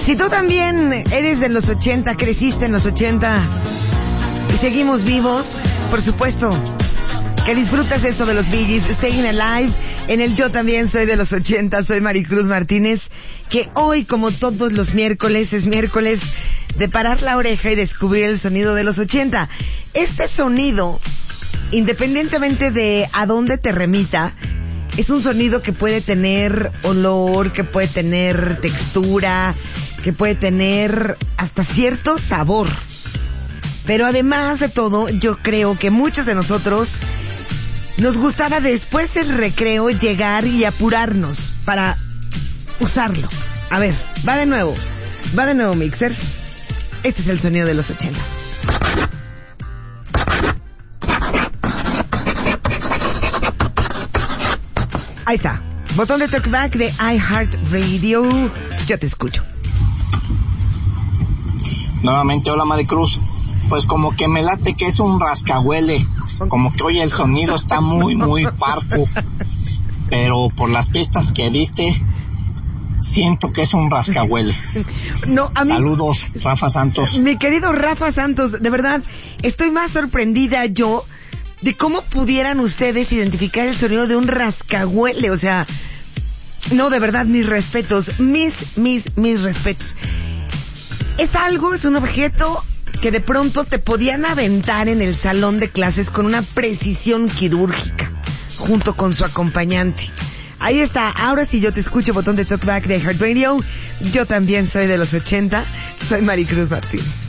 Si tú también eres de los 80, creciste en los 80 y seguimos vivos, por supuesto que disfrutas esto de los Bee Gees, Staying Alive. En el Yo También Soy de los 80, soy Maricruz Martínez, que hoy, como todos los miércoles, es miércoles de parar la oreja y descubrir el sonido de los 80. Este sonido, independientemente de a dónde te remita, es un sonido que puede tener olor, que puede tener textura, que puede tener hasta cierto sabor. Pero además de todo, yo creo que muchos de nosotros nos gustaba después del recreo llegar y apurarnos para usarlo. A ver, va de nuevo, mixers. Este es el sonido de los 80. Ahí está. Botón de talkback de iHeartRadio. Yo te escucho. Nuevamente, hola Maricruz. Pues como que me late que es un rascahuele. Como que oye, el sonido está muy parco. Pero por las pistas que diste, siento que es un rascahuele. No, a mí... Saludos, Rafa Santos. Mi querido Rafa Santos, de verdad, estoy más sorprendida yo de cómo pudieran ustedes identificar el sonido de un rascahuele. O sea, no, de verdad, mis respetos, mis respetos. Es un objeto que de pronto te podían aventar en el salón de clases con una precisión quirúrgica, junto con su acompañante. Ahí está, ahora sí yo te escucho, botón de talkback de iHeartRadio. Yo también soy de los 80, soy Maricruz Martínez.